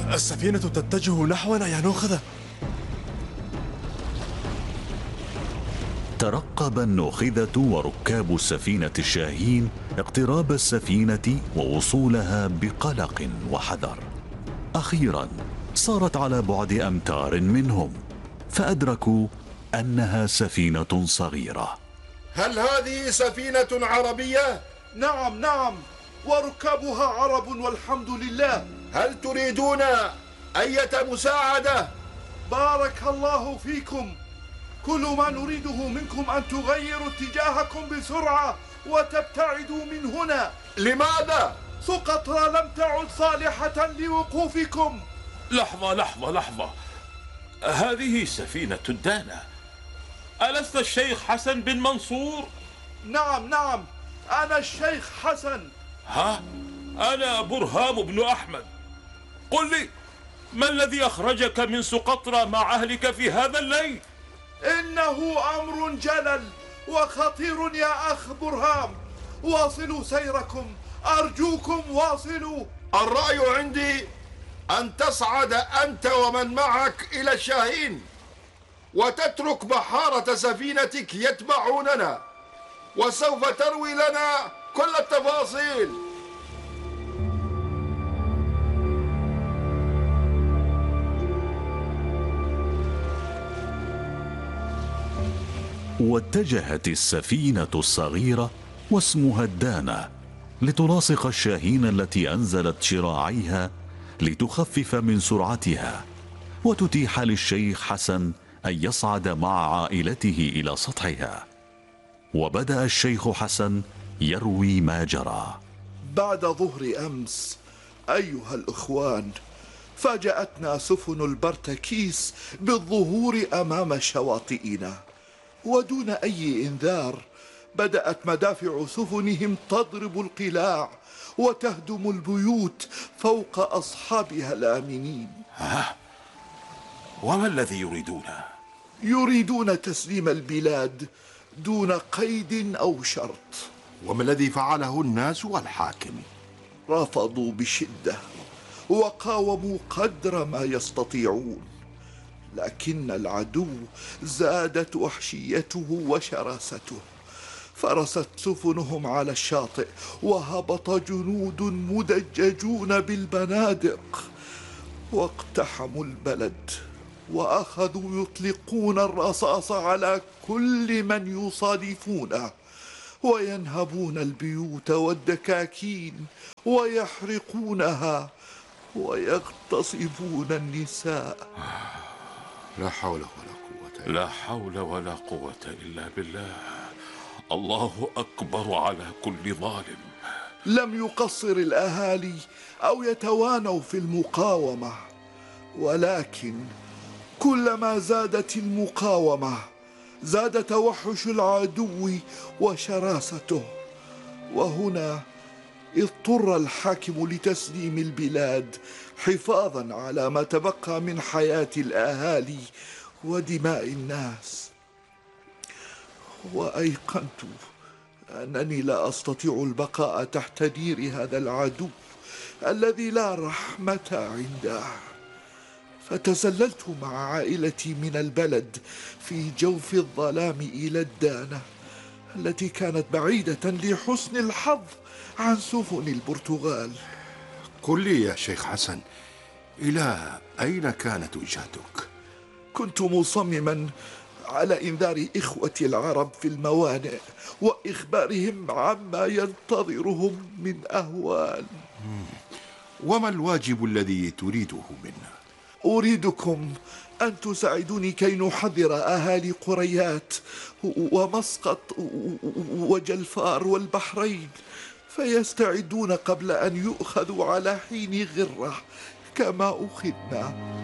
السفينة تتجه نحونا يا نوخذة. ترقب النوخذة وركاب السفينة الشاهين اقتراب السفينة ووصولها بقلق وحذر. أخيرا صارت على بعد أمتار منهم، فأدركوا أنها سفينة صغيرة. هل هذه سفينة عربية؟ نعم نعم، وركابها عرب والحمد لله. هل تريدون أية مساعدة؟ بارك الله فيكم. كل ما نريده منكم أن تغيروا اتجاهكم بسرعة وتبتعدوا من هنا. لماذا؟ سقطرى لم تعد صالحة لوقوفكم. لحظة، هذه سفينة الدانة. ألست الشيخ حسن بن منصور؟ نعم، أنا الشيخ حسن. ها؟ أنا برهام بن أحمد. قل لي، ما الذي أخرجك من سقطرى مع أهلك في هذا الليل؟ إنه أمر جلل وخطير يا أخ برهام. واصلوا سيركم، أرجوكم واصلوا. الرأي عندي أن تصعد أنت ومن معك إلى الشاهين، وتترك بحارة سفينتك يتبعوننا، وسوف تروي لنا كل التفاصيل. واتجهت السفينة الصغيرة واسمها الدانة لتلاصق الشاهين التي أنزلت شراعيها لتخفف من سرعتها وتتيح للشيخ حسن أن يصعد مع عائلته إلى سطحها. وبدأ الشيخ حسن يروي ما جرى. بعد ظهر أمس أيها الإخوان، فاجأتنا سفن البرتكيس بالظهور أمام شواطئنا، ودون أي إنذار بدأت مدافع سفنهم تضرب القلاع وتهدم البيوت فوق أصحابها الآمنين. وما الذي يريدون؟ يريدون تسليم البلاد دون قيد أو شرط. وما الذي فعله الناس والحاكم؟ رفضوا بشدة وقاوموا قدر ما يستطيعون، لكن العدو زادت وحشيته وشراسته. فرست سفنهم على الشاطئ، وهبط جنود مدججون بالبنادق واقتحموا البلد، وأخذوا يطلقون الرصاص على كل من يصادفونه، وينهبون البيوت والدكاكين ويحرقونها ويغتصبون النساء. لا حول ولا قوة لا حول ولا قوة إلا بالله. الله أكبر على كل ظالم. لم يقصر الأهالي أو يتوانوا في المقاومة، ولكن كلما زادت المقاومة زاد توحش العدو وشراسته. وهنا اضطر الحاكم لتسليم البلاد حفاظا على ما تبقى من حياة الأهالي ودماء الناس. وأيقنت أنني لا أستطيع البقاء تحت نير هذا العدو الذي لا رحمة عنده، فتسللت مع عائلتي من البلد في جوف الظلام إلى الدانة التي كانت بعيدة لحسن الحظ عن سفن البرتغال. قل لي يا شيخ حسن، إلى أين كانت وجهتك؟ كنت مصمما على إنذار إخوتي العرب في الموانئ وإخبارهم عما ينتظرهم من أهوال. وما الواجب الذي تريده منا؟ أريدكم أن تساعدوني كي نحذر أهالي قريات ومسقط وجلفار والبحرين، فيستعدون قبل أن يؤخذوا على حين غرة كما أخذنا.